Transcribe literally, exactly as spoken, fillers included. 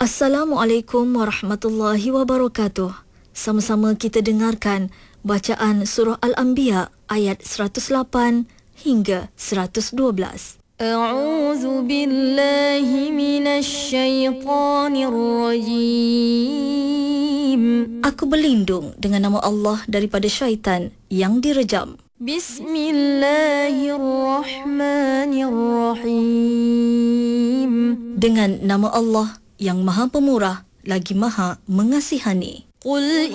Assalamualaikum warahmatullahi wabarakatuh. Sama-sama kita dengarkan bacaan surah Al-Anbiya ayat seratus lapan hingga seratus dua belas. A'udzu billahi minasy syaithanir rajim. Aku berlindung dengan nama Allah daripada syaitan yang direjam. Bismillahirrahmanirrahim. Dengan nama Allah yang Maha Pemurah lagi Maha Mengasihani. Qul